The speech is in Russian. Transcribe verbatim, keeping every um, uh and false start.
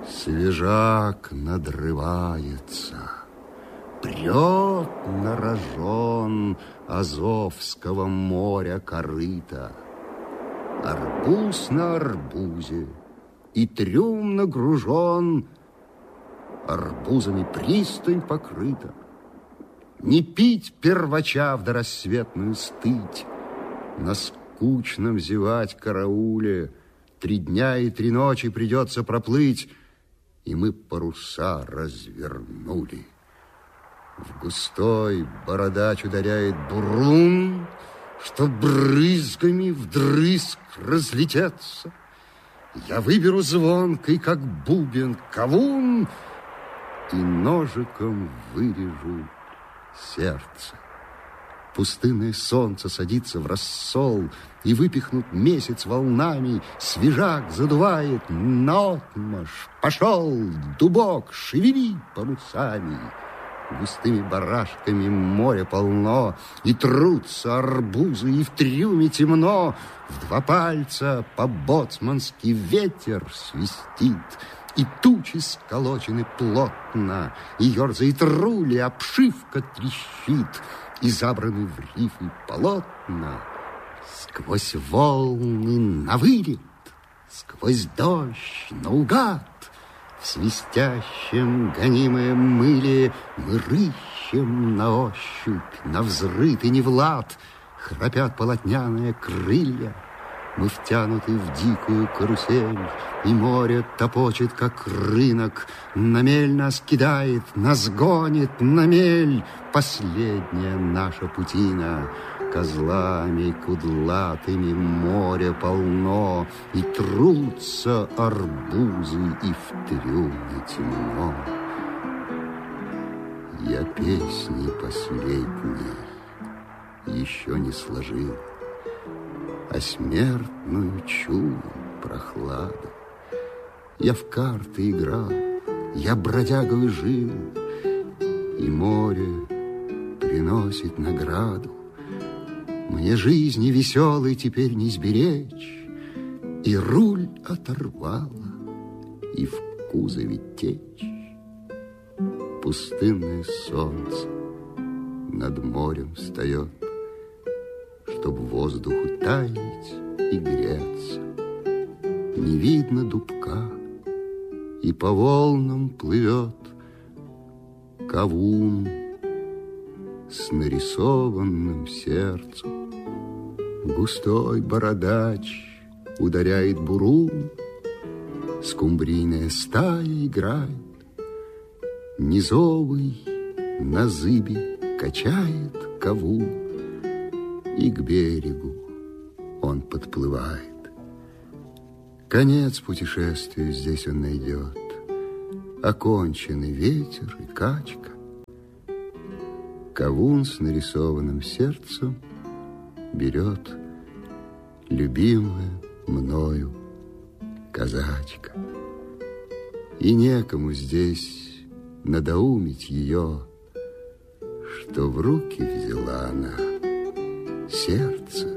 Свежак надрывается, прет на рожон Азовского моря корыта. Арбуз на арбузе, и трюм нагружен, арбузами пристань покрыта. Не пить первача в дорассветную стыть, на скучном зевать карауле три дня и три ночи придется проплыть, и мы паруса развернули. В густой бородач ударяет бурун, что брызгами вдрызг разлететься. Я выберу звонкой, как бубен, кавун, и ножиком вырежу сердце. Пустынное солнце садится в рассол, и выпихнут месяц волнами. Свежак задувает наотмашь. Пошел, дубок, шевели парусами. Густыми барашками море полно, и трутся арбузы, и в трюме темно. В два пальца по-боцмански ветер свистит, и тучи сколочены плотно, и ерзает руль, и обшивка трещит, и забраны в рифы полотна. Сквозь волны навылет, сквозь дождь наугад, в свистящем гонимом мыле мы рыщем на ощупь, на взрыт и не в лад. Храпят полотняные крылья, мы втянуты в дикую карусель, и море топочет, как рынок. На мель нас кидает, нас гонит на мель. Последняя наша путина. Козлами кудлатыми море полно, и трутся арбузы, и в трюме темно. Я песни последней еще не сложил, а смертную чую прохладу. Я в карты играл, я бродягой жил, и море приносит награду. Мне жизни веселой теперь не сберечь, и руль оторвало, и в кузове течь. Пустынное солнце над морем встает, чтоб воздуху таять и греться. Не видно дубка, и по волнам плывет кавун с нарисованным сердцем. Густой бородач ударяет бурун, скумбрийная стая играет, низовый на зыбе качает кавун, и к берегу он подплывает. Конец путешествию здесь он найдет, оконченный ветер и качка. Кавун с нарисованным сердцем берет любимая мною казачка. И некому здесь надоумить ее, что в руки взяла она сердце